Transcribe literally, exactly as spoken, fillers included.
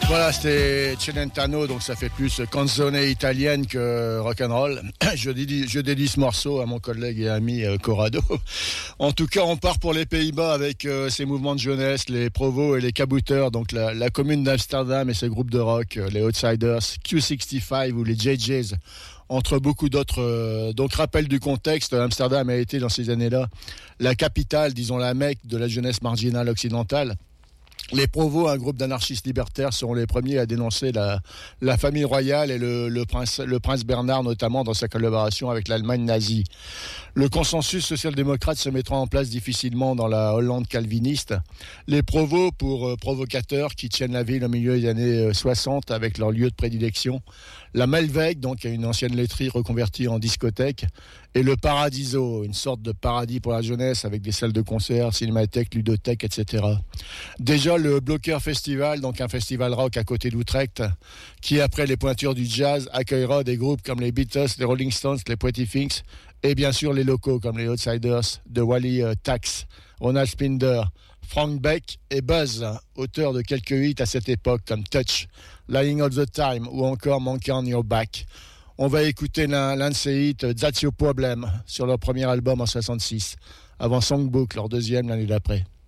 Voilà, c'était Celentano, donc ça fait plus canzone italienne que rock'n'roll. Je dédie, je dédie ce morceau à mon collègue et ami euh, Corrado. En tout cas, on part pour les Pays-Bas avec euh, ces mouvements de jeunesse, les Provo et les Kabouters, donc la, la commune d'Amsterdam et ses groupes de rock, euh, les Outsiders, Q soixante-quinze ou les J Js, entre beaucoup d'autres. Euh, donc, rappel du contexte, Amsterdam a été dans ces années-là la capitale, disons la Mecque de la jeunesse marginale occidentale. Les Provo, un groupe d'anarchistes libertaires, seront les premiers à dénoncer la, la famille royale et le, le, prince, le prince Bernard, notamment dans sa collaboration avec l'Allemagne nazie. Le consensus social-démocrate se mettra en place difficilement dans la Hollande calviniste. Les Provo, pour euh, provocateurs qui tiennent la ville au milieu des années soixante avec leur lieu de prédilection. La Melweg, donc une ancienne laiterie reconvertie en discothèque. Et le Paradiso, une sorte de paradis pour la jeunesse avec des salles de concert, cinémathèques, ludothèques, et cetera. Déjà, le Blocker Festival, donc un festival rock à côté d'Utrecht, qui, après les pointures du jazz, accueillera des groupes comme les Beatles, les Rolling Stones, les Pretty Things, et bien sûr les locaux comme les Outsiders de Wally euh, Tax, Ronald Spinder, Frank Beck et Buzz, auteur de quelques hits à cette époque comme Touch, Lying All the Time ou encore Monkey on Your Back. On va écouter l'un, l'un de ces hits, That's Your Problem, sur leur premier album en soixante-six, avant Songbook, leur deuxième l'année d'après.